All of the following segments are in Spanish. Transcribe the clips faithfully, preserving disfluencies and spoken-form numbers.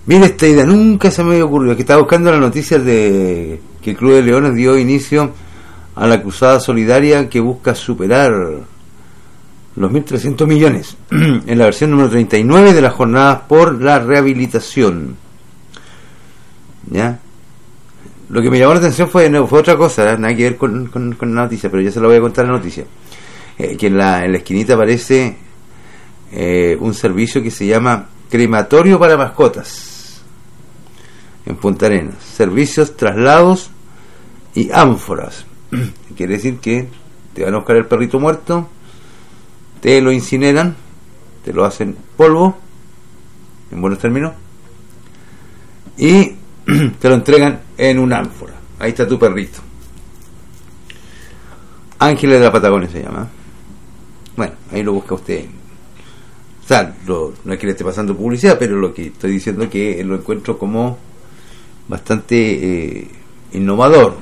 Mira, esta idea nunca se me había ocurrido, que estaba buscando las noticias de que el Club de Leones dio inicio a la cruzada solidaria que busca superar los mil trescientos millones en la versión número treinta y nueve de las jornadas por la rehabilitación. ¿Ya? Lo que me llamó la atención fue, no, fue otra cosa, ¿eh? Nada que ver con, con, con la noticia, pero ya se lo voy a contar la noticia. Eh, que en la, en la esquinita aparece eh, un servicio que se llama crematorio para mascotas en Punta Arenas, servicios, traslados y ánforas. Quiere decir que te van a buscar el perrito muerto, te lo incineran, te lo hacen polvo, en buenos términos, y te lo entregan en un ánfora. Ahí está tu perrito. Ángeles de la Patagonia se llama. Bueno, ahí lo busca usted. O sea, lo, no es que le esté pasando publicidad, pero lo que estoy diciendo es que lo encuentro como bastante eh, innovador.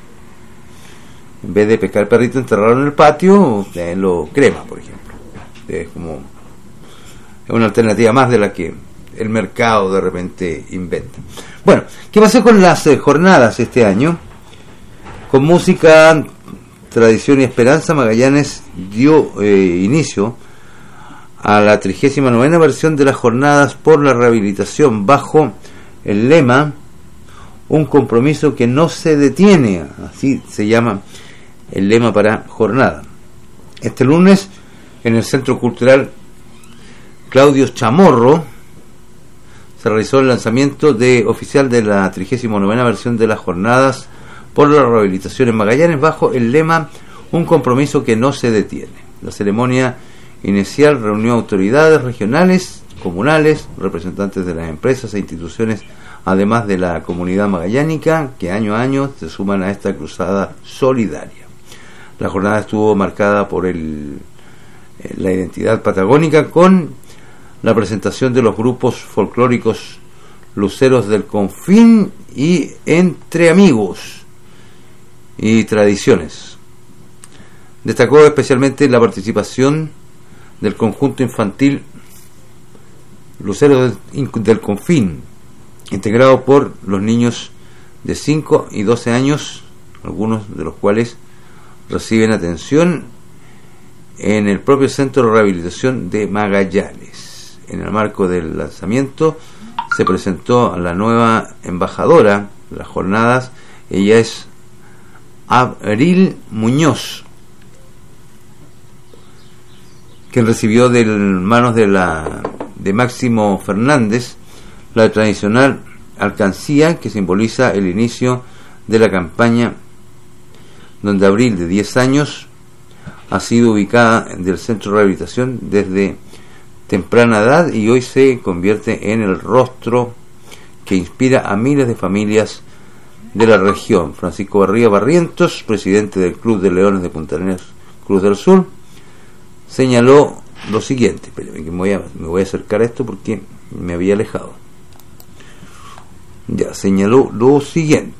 En vez de pescar el perrito, enterrarlo en el patio, eh, lo crema, por ejemplo. Es como es una alternativa más de la que el mercado de repente inventa. Bueno, ¿qué pasó con las eh, jornadas este año? Con música, tradición y esperanza, Magallanes dio eh, inicio a la trigésima novena versión de las jornadas por la rehabilitación bajo el lema un compromiso que no se detiene, así se llama el lema para jornada. Este lunes en el Centro Cultural Claudio Chamorro se realizó el lanzamiento de oficial de la trigésima novena versión de las jornadas por la rehabilitación en Magallanes bajo el lema un compromiso que no se detiene. La ceremonia inicial reunió autoridades regionales, comunales, representantes de las empresas e instituciones, además de la comunidad magallánica que año a año se suman a esta cruzada solidaria. La jornada estuvo marcada por el, la identidad patagónica con la presentación de los grupos folclóricos Luceros del Confín y Entre Amigos y Tradiciones. Destacó especialmente la participación del conjunto infantil Luceros del Confín, integrado por los niños de cinco y doce años, algunos de los cuales reciben atención en el propio Centro de Rehabilitación de Magallanes. En el marco del lanzamiento se presentó a la nueva embajadora de las jornadas. Ella es Abril Muñoz, quien recibió de manos de la de Máximo Fernández la tradicional alcancía que simboliza el inicio de la campaña, donde Abril, de diez años, ha sido ubicada del Centro de Rehabilitación desde temprana edad y hoy se convierte en el rostro que inspira a miles de familias de la región. Francisco Barría Barrientos, presidente del Club de Leones de Punta Arenas, Cruz del Sur, señaló lo siguiente. Espérame que me voy a, me voy a acercar a esto porque me había alejado. Ya, señaló lo siguiente.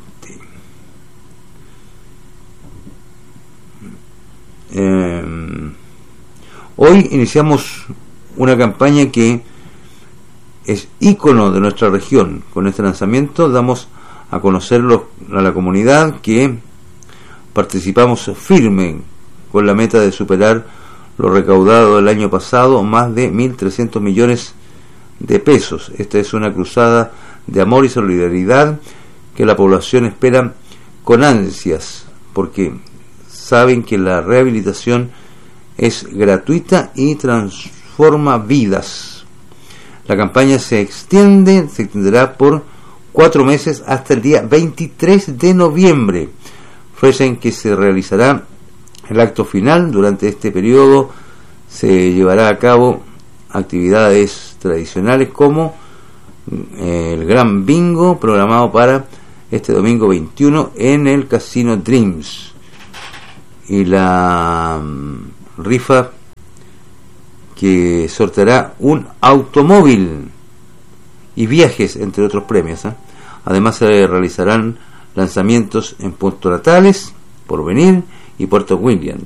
Eh, hoy iniciamos una campaña que es ícono de nuestra región. Con este lanzamiento damos a conocerlo a la comunidad que participamos firme con la meta de superar lo recaudado el año pasado, más de mil trescientos millones de pesos. Esta es una cruzada de amor y solidaridad que la población espera con ansias, porque saben que la rehabilitación es gratuita y transforma vidas. La campaña se extiende, se extenderá por cuatro meses hasta el día veintitrés de noviembre, fecha en que se realizará el acto final. Durante este periodo se llevará a cabo actividades tradicionales como el Gran Bingo, programado para este domingo veintiuno en el Casino Dreams, y la um, rifa que sorteará un automóvil y viajes, entre otros premios, ¿eh? Además se realizarán lanzamientos en Punta Natales, Porvenir y Puerto William,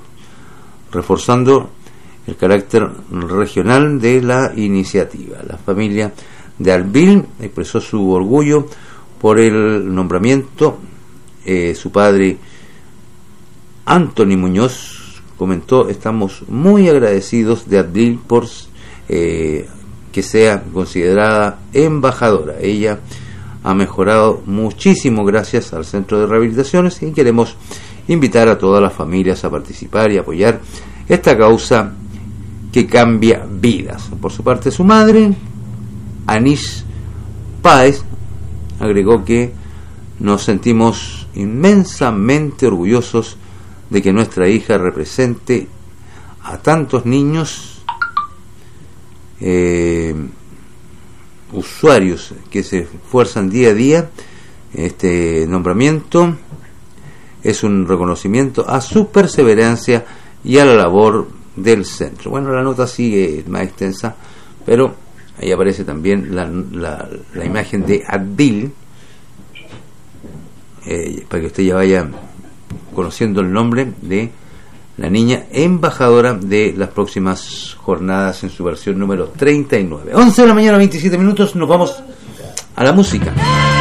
reforzando el carácter regional de la iniciativa. La familia de Albil, expresó su orgullo por el nombramiento. Eh, su padre, Anthony Muñoz, comentó: estamos muy agradecidos de Albil por eh, que sea considerada embajadora. Ella ha mejorado muchísimo gracias al centro de rehabilitaciones y queremos invitar a todas las familias a participar y apoyar esta causa que cambia vidas. Por su parte, su madre, Anish Páez, agregó que nos sentimos inmensamente orgullosos de que nuestra hija represente a tantos niños eh, usuarios que se esfuerzan día a día. Este nombramiento es un reconocimiento a su perseverancia y a la labor del centro. Bueno, la nota sigue más extensa, pero ahí aparece también la, la, la imagen de Adil, eh, para que usted ya vaya conociendo el nombre de la niña embajadora de las próximas jornadas en su versión número treinta y nueve. once de la mañana, veintisiete minutos, nos vamos a la música.